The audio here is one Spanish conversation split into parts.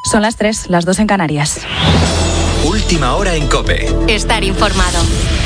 Son las 3, las 2 en Canarias. Última hora en COPE. Estar informado.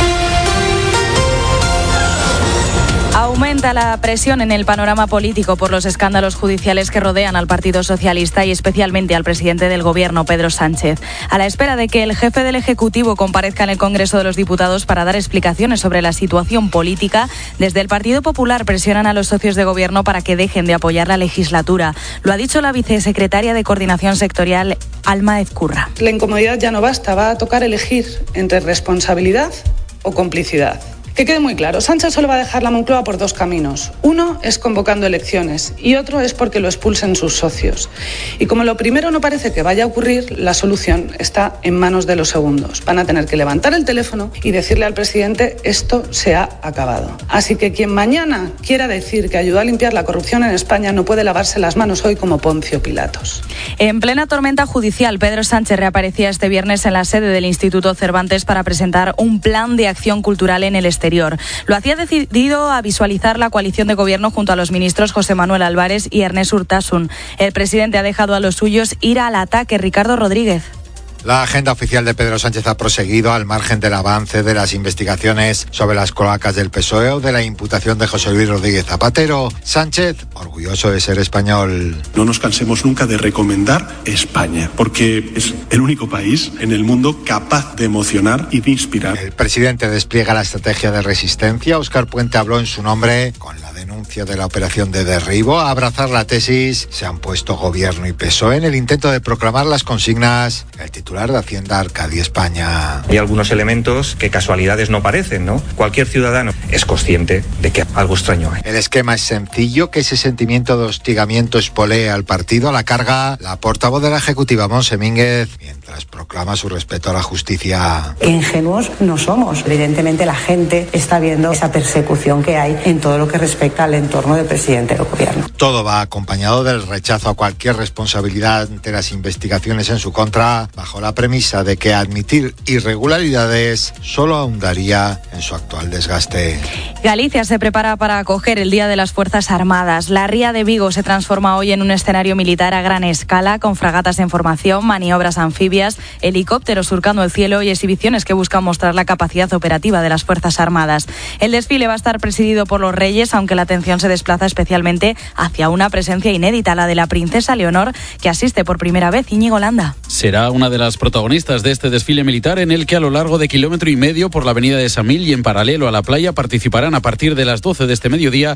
Aumenta la presión en el panorama político por los escándalos judiciales que rodean al Partido Socialista y especialmente al presidente del Gobierno, Pedro Sánchez. A la espera de que el jefe del Ejecutivo comparezca en el Congreso de los Diputados para dar explicaciones sobre la situación política, desde el Partido Popular presionan a los socios de Gobierno para que dejen de apoyar la legislatura. Lo ha dicho la vicesecretaria de Coordinación Sectorial, Alma Ezcurra. La incomodidad ya no basta, va a tocar elegir entre responsabilidad o complicidad. Que quede muy claro, Sánchez solo va a dejar la Moncloa por dos caminos. Uno es convocando elecciones y otro es porque lo expulsen sus socios. Y como lo primero no parece que vaya a ocurrir, la solución está en manos de los segundos. Van a tener que levantar el teléfono y decirle al presidente: esto se ha acabado. Así que quien mañana quiera decir que ayudó a limpiar la corrupción en España no puede lavarse las manos hoy como Poncio Pilatos. En plena tormenta judicial, Pedro Sánchez reaparecía este viernes en la sede del Instituto Cervantes para presentar un plan de acción cultural en el exterior. Lo hacía decidido a visualizar la coalición de gobierno junto a los ministros José Manuel Álvarez y Ernest Urtasun. El presidente ha dejado a los suyos ir al ataque. Ricardo Rodríguez. La agenda oficial de Pedro Sánchez ha proseguido al margen del avance de las investigaciones sobre las cloacas del PSOE o de la imputación de José Luis Rodríguez Zapatero. Sánchez, orgulloso de ser español. No nos cansemos nunca de recomendar España, porque es el único país en el mundo capaz de emocionar y de inspirar. El presidente despliega la estrategia de resistencia. Óscar Puente habló en su nombre con la denuncia de la operación de derribo. A abrazar la tesis se han puesto Gobierno y PSOE en el intento de proclamar las consignas. El titular de Hacienda, Arcadio España. Hay algunos elementos que casualidades no parecen, ¿no? Cualquier ciudadano es consciente de que algo extraño hay. El esquema es sencillo, que ese sentimiento de hostigamiento espolee al partido. A la carga, la portavoz de la Ejecutiva, Montse Mínguez, mientras proclama su respeto a la justicia. Ingenuos no somos. Evidentemente la gente está viendo esa persecución que hay en todo lo que respecta al entorno del presidente del Gobierno. Todo va acompañado del rechazo a cualquier responsabilidad ante las investigaciones en su contra, bajo la premisa de que admitir irregularidades solo ahondaría en su actual desgaste. Galicia se prepara para acoger el Día de las Fuerzas Armadas. La Ría de Vigo se transforma hoy en un escenario militar a gran escala, con fragatas en formación, maniobras anfibias, helicópteros surcando el cielo y exhibiciones que buscan mostrar la capacidad operativa de las Fuerzas Armadas. El desfile va a estar presidido por los reyes, aunque la atención se desplaza especialmente hacia una presencia inédita, la de la princesa Leonor, que asiste por primera vez. Íñigo Landa. Será una de las protagonistas de este desfile militar, en el que a lo largo de 1,5 kilómetros por la avenida de Samil y en paralelo a la playa participarán a partir de las 12 de este mediodía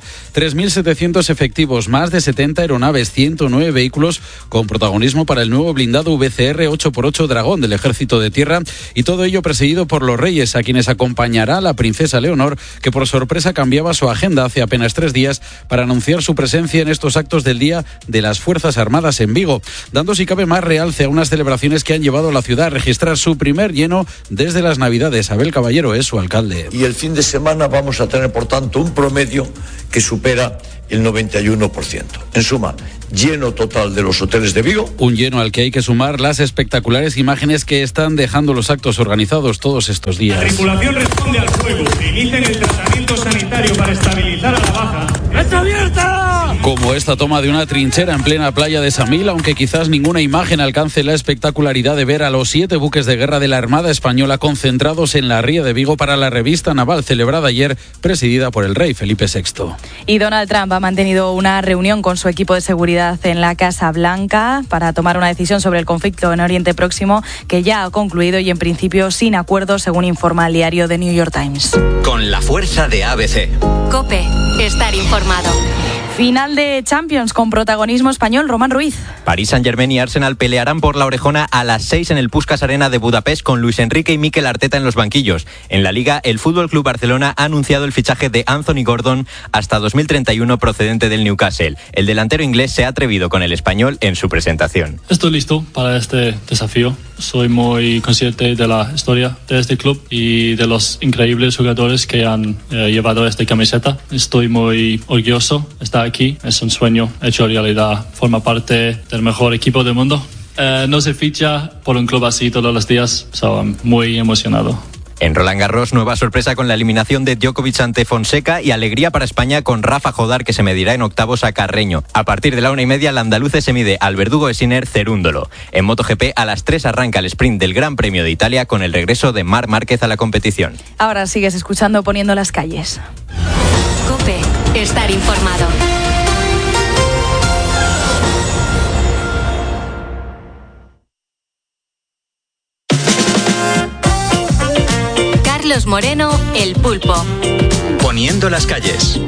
3.700 efectivos, más de 70 aeronaves, 109 vehículos con protagonismo para el nuevo blindado VCR 8x8 Dragón del Ejército de Tierra, y todo ello presidido por los reyes, a quienes acompañará la princesa Leonor, que por sorpresa cambiaba su agenda hace apenas 3 días para anunciar su presencia en estos actos del Día de las Fuerzas Armadas en Vigo, dando si cabe más realce a unas celebraciones que han llevado a la ciudad a registrar su primer lleno desde las Navidades. Abel Caballero es su alcalde. Y el fin de semana vamos a tener, por tanto, un promedio que supera el 91%. En suma, lleno total de los hoteles de Vigo. Un lleno al que hay que sumar las espectaculares imágenes que están dejando los actos organizados todos estos días. La tripulación responde al fuego e inicia el tratamiento sanitario para estabilizar a la baja. ¡Está abierta! Como esta toma de una trinchera en plena playa de Samil, aunque quizás ninguna imagen alcance la espectacularidad de ver a los 7 buques de guerra de la Armada Española concentrados en la Ría de Vigo para la revista naval celebrada ayer, presidida por el rey Felipe VI. Y Donald Trump ha mantenido una reunión con su equipo de seguridad en la Casa Blanca para tomar una decisión sobre el conflicto en Oriente Próximo, que ya ha concluido y en principio sin acuerdo, según informa el diario The New York Times. Con la fuerza de ABC. COPE. Estar informado. Final de Champions con protagonismo español. Román Ruiz. Paris Saint-Germain y Arsenal pelearán por la orejona a las 6 en el Puskás Arena de Budapest, con Luis Enrique y Mikel Arteta en los banquillos. En la Liga, el FC Barcelona ha anunciado el fichaje de Anthony Gordon hasta 2031, procedente del Newcastle. El delantero inglés se ha atrevido con el español en su presentación. Estoy listo para este desafío. Soy muy consciente de la historia de este club y de los increíbles jugadores que han llevado esta camiseta. Estoy muy orgulloso de estar aquí. Es un sueño hecho realidad. Forma parte del mejor equipo del mundo. No se ficha por un club así todos los días. Muy emocionado. En Roland Garros, nueva sorpresa con la eliminación de Djokovic ante Fonseca y alegría para España con Rafa Jodar, que se medirá en octavos a Carreño. A partir de la 1:30, el andaluce se mide al verdugo de Sinner, Cerúndolo. En MotoGP, a las 3 arranca el sprint del Gran Premio de Italia con el regreso de Marc Márquez a la competición. Ahora sigues escuchando Poniendo las calles. COPE. Estar informado. Carlos Moreno, El Pulpo. Poniendo las calles.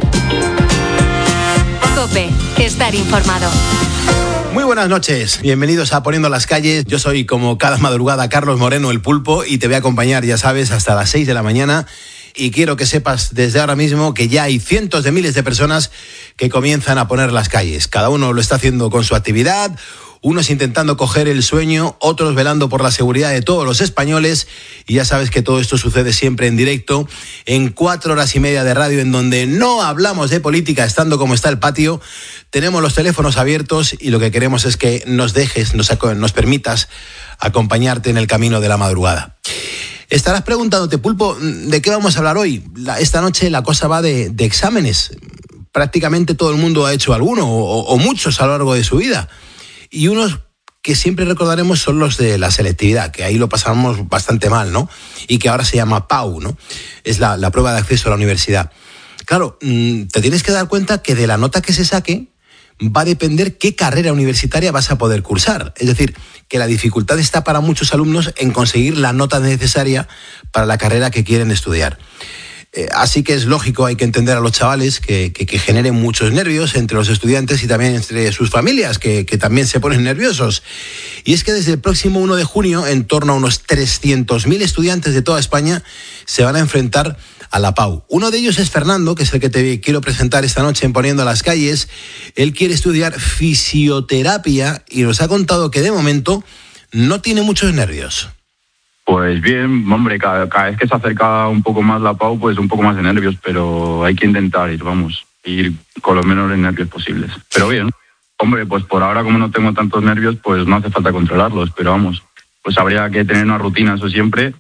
COPE. Estar informado. Muy buenas noches, bienvenidos a Poniendo las calles. Yo soy, como cada madrugada, Carlos Moreno, El Pulpo, y te voy a acompañar, ya sabes, hasta las 6 de la mañana. Y quiero que sepas desde ahora mismo que ya hay cientos de miles de personas que comienzan a poner las calles. Cada uno lo está haciendo con su actividad, unos intentando coger el sueño, otros velando por la seguridad de todos los españoles. Y ya sabes que todo esto sucede siempre en directo, en 4 horas y media de radio, en donde no hablamos de política, estando como está el patio. Tenemos los teléfonos abiertos y lo que queremos es que nos dejes, nos permitas acompañarte en el camino de la madrugada. Estarás preguntándote, Pulpo, ¿de qué vamos a hablar hoy? Esta noche la cosa va de exámenes. Prácticamente todo el mundo ha hecho alguno o muchos a lo largo de su vida. Y unos que siempre recordaremos son los de la selectividad, que ahí lo pasamos bastante mal, ¿no? Y que ahora se llama PAU, ¿no? Es la prueba de acceso a la universidad. Claro, te tienes que dar cuenta que de la nota que se saque va a depender qué carrera universitaria vas a poder cursar. Es decir, que la dificultad está para muchos alumnos en conseguir la nota necesaria para la carrera que quieren estudiar. Así que es lógico, hay que entender a los chavales que generen muchos nervios entre los estudiantes y también entre sus familias, que también se ponen nerviosos. Y es que desde el próximo 1 de junio, en torno a unos 300.000 estudiantes de toda España se van a enfrentar a la PAU. Uno de ellos es Fernando, que es el que te quiero presentar esta noche en Poniendo las calles. Él quiere estudiar fisioterapia y nos ha contado que de momento no tiene muchos nervios. Pues bien, hombre, cada vez que se acerca un poco más la PAU, pues un poco más de nervios, pero hay que intentar ir con los menores nervios posibles. Pero bien, hombre, pues por ahora como no tengo tantos nervios, pues no hace falta controlarlos, pero vamos, pues habría que tener una rutina, eso siempre,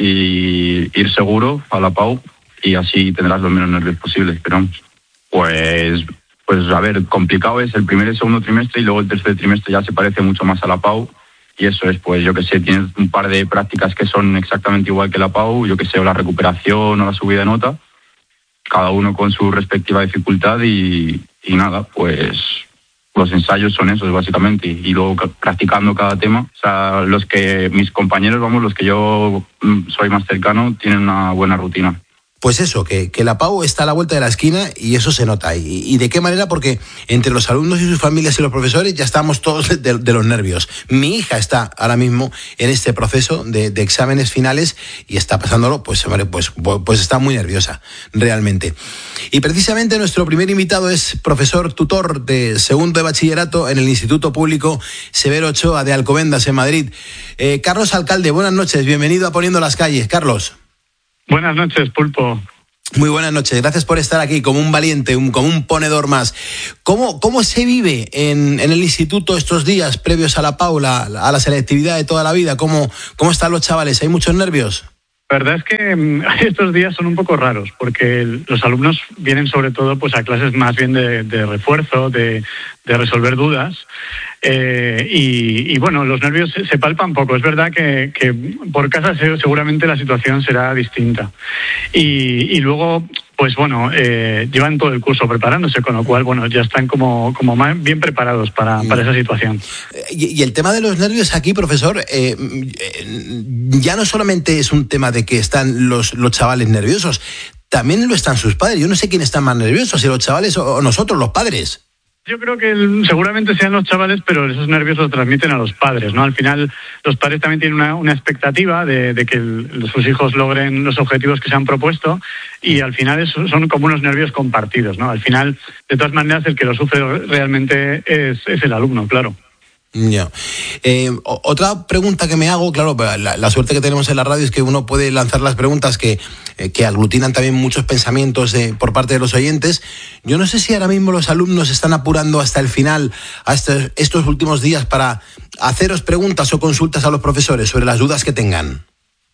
y ir seguro a la PAU, y así tendrás los menos nervios posibles, pero pues a ver, complicado es el primer y el segundo trimestre, y luego el tercer trimestre ya se parece mucho más a la PAU. Y eso es, pues yo que sé, tienes un par de prácticas que son exactamente igual que la PAU, yo que sé, o la recuperación o la subida de nota, cada uno con su respectiva dificultad y nada, pues los ensayos son esos básicamente y luego practicando cada tema. O sea, mis compañeros, los que yo soy más cercano, tienen una buena rutina. Pues eso, que la PAU está a la vuelta de la esquina y eso se nota. ¿Y de qué manera? Porque entre los alumnos y sus familias y los profesores ya estamos todos de los nervios. Mi hija está ahora mismo en este proceso de exámenes finales y está pasándolo, pues está muy nerviosa, realmente. Y precisamente nuestro primer invitado es profesor tutor de segundo de bachillerato en el Instituto Público Severo Ochoa de Alcobendas, en Madrid. Carlos Alcalde, buenas noches, bienvenido a Poniendo las calles. Carlos. Buenas noches, Pulpo. Muy buenas noches, gracias por estar aquí como un valiente, como un ponedor más. ¿Cómo se vive en el instituto estos días previos a la PAU, a la selectividad de toda la vida? ¿Cómo están los chavales? ¿Hay muchos nervios? La verdad es que estos días son un poco raros porque los alumnos vienen sobre todo pues a clases más bien de refuerzo, de resolver dudas. Y bueno, los nervios se palpan poco. Es verdad que por casa seguramente la situación será distinta. Y luego, pues bueno, llevan todo el curso preparándose, con lo cual, bueno, ya están como más bien preparados para esa situación. Y el tema de los nervios aquí, profesor, ya no solamente es un tema de que están los chavales nerviosos, también lo están sus padres. Yo no sé quién está más nervioso, si los chavales o nosotros, los padres. Yo creo que seguramente sean los chavales, pero esos nervios los transmiten a los padres, ¿no? Al final, los padres también tienen una expectativa de que sus hijos logren los objetivos que se han propuesto y al final son como unos nervios compartidos, ¿no? Al final, de todas maneras, el que lo sufre realmente es el alumno, claro. Ya. Otra pregunta que me hago, claro, la suerte que tenemos en la radio es que uno puede lanzar las preguntas que aglutinan también muchos pensamientos por parte de los oyentes. Yo no sé si ahora mismo los alumnos están apurando hasta el final, hasta estos últimos días, para haceros preguntas o consultas a los profesores sobre las dudas que tengan.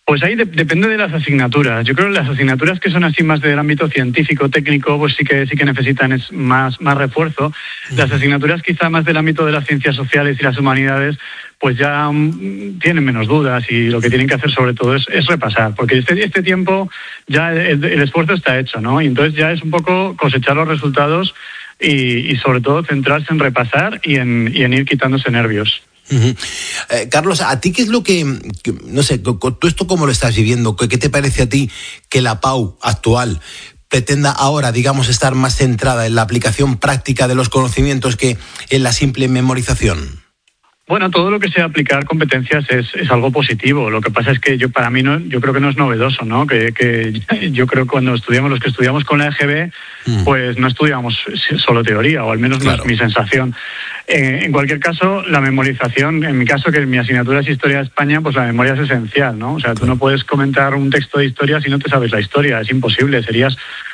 Pues ahí depende de las asignaturas. Yo creo que las asignaturas que son así más del ámbito científico, técnico, pues sí que necesitan más refuerzo. Las asignaturas quizá más del ámbito de las ciencias sociales y las humanidades, pues ya tienen menos dudas, y lo que tienen que hacer sobre todo es repasar, porque este tiempo ya el esfuerzo está hecho, ¿no? Y entonces ya es un poco cosechar los resultados y sobre todo centrarse en repasar y en ir quitándose nervios. Uh-huh. Carlos, ¿a ti qué es lo que no sé, tú esto cómo lo estás viviendo? ¿Qué te parece a ti que la PAU actual pretenda ahora, digamos, estar más centrada en la aplicación práctica de los conocimientos que en la simple memorización? Bueno, todo lo que sea aplicar competencias es algo positivo. Lo que pasa es que yo creo que no es novedoso, ¿no? Que yo creo que cuando los que estudiamos con la EGB, pues no estudiamos solo teoría, o al menos no es mi sensación. En cualquier caso, la memorización, en mi caso, que mi asignatura es Historia de España, pues la memoria es esencial, ¿no? O sea, tú no puedes comentar un texto de historia si no te sabes la historia, es imposible, serías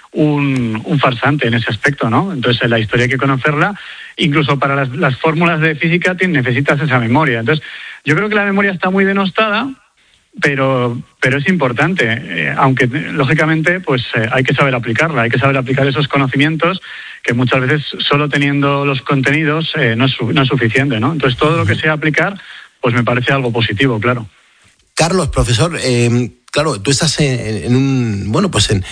un farsante en ese aspecto, ¿no? Entonces, la historia hay que conocerla. Incluso para las fórmulas de física necesitas esa memoria. Entonces, yo creo que la memoria está muy denostada, pero es importante, aunque lógicamente pues hay que saber aplicarla, hay que saber aplicar esos conocimientos, que muchas veces solo teniendo los contenidos no es suficiente, ¿no? Entonces, todo lo que sea aplicar, pues me parece algo positivo, claro. Carlos, profesor, claro, tú estás en un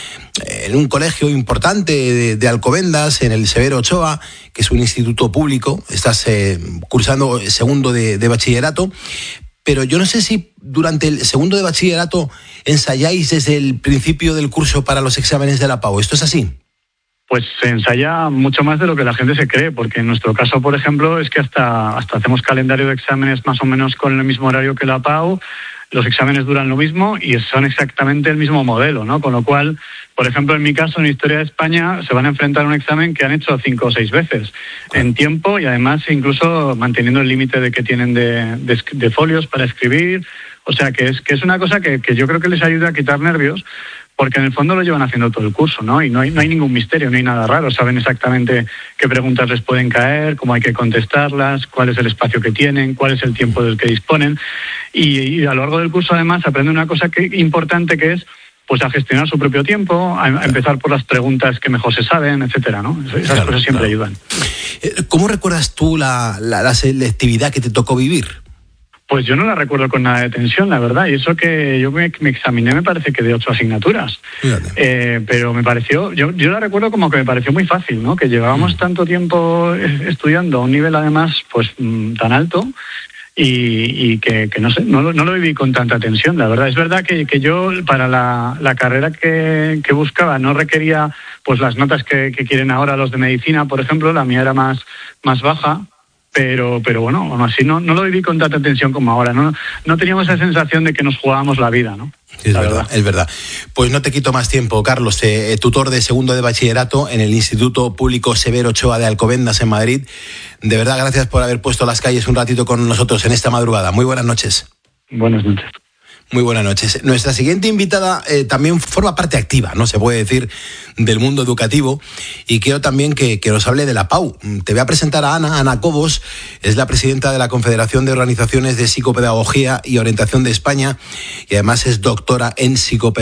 colegio importante de Alcobendas, en el Severo Ochoa, que es un instituto público. Estás cursando segundo de bachillerato, pero yo no sé si durante el segundo de bachillerato ensayáis desde el principio del curso para los exámenes de la PAU. ¿Esto es así? Pues se ensaya mucho más de lo que la gente se cree, porque en nuestro caso, por ejemplo, es que hasta hacemos calendario de exámenes más o menos con el mismo horario que la PAU. Los exámenes duran lo mismo y son exactamente el mismo modelo, ¿no? Con lo cual, por ejemplo, en mi caso, en Historia de España, se van a enfrentar a un examen que han hecho 5 o 6 veces en tiempo, y además incluso manteniendo el límite de que tienen de folios para escribir. O sea, que es una cosa que yo creo que les ayuda a quitar nervios, porque en el fondo lo llevan haciendo todo el curso, ¿no? Y no hay ningún misterio, no hay nada raro. Saben exactamente qué preguntas les pueden caer, cómo hay que contestarlas, cuál es el espacio que tienen, cuál es el tiempo del que disponen. Y a lo largo del curso, además, aprende una cosa importante, que es pues a gestionar su propio tiempo, a empezar por las preguntas que mejor se saben, etcétera, ¿no? Esas cosas siempre ayudan. ¿Cómo recuerdas tú la selectividad que te tocó vivir? Pues yo no la recuerdo con nada de tensión, la verdad. Y eso que yo me examiné, me parece que de 8 asignaturas. Pero me pareció, yo la recuerdo como que me pareció muy fácil, ¿no? Que llevábamos tanto tiempo estudiando a un nivel además pues tan alto, y que no sé, no lo viví con tanta tensión, la verdad. Es verdad que yo para la carrera que buscaba no requería pues las notas que quieren ahora los de medicina, por ejemplo. La mía era más baja. Pero bueno, aún así no lo viví con tanta tensión como ahora. No teníamos esa sensación de que nos jugábamos la vida, ¿no? Es verdad. Pues no te quito más tiempo, Carlos, tutor de segundo de bachillerato en el Instituto Público Severo Ochoa de Alcobendas, en Madrid. De verdad, gracias por haber puesto las calles un ratito con nosotros en esta madrugada. Muy buenas noches. Buenas noches. Muy buenas noches. Nuestra siguiente invitada también forma parte activa, ¿no? Se puede decir, del mundo educativo, y quiero también que nos hable de la PAU. Te voy a presentar a Ana Cobos, es la presidenta de la Confederación de Organizaciones de Psicopedagogía y Orientación de España, y además es doctora en psicopedagogía.